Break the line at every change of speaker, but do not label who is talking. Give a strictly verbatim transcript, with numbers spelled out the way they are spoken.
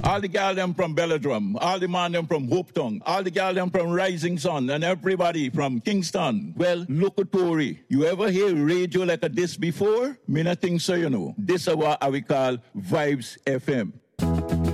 All the gal them from Belladrum, all the man them from Hopetown, all the gal them from Rising Sun, and everybody from Kingston. Well, look at Tory. You ever hear radio like a this before? Me not think so, you know. This is what we call Vibes F M.